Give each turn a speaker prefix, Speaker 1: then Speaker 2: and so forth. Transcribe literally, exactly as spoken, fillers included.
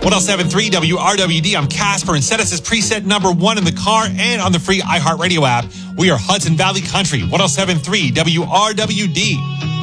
Speaker 1: one oh seven point three W R W D. I'm Casper, and set us as preset number one in the car and on the free iHeartRadio app. We are Hudson Valley Country, one oh seven point three W R W D.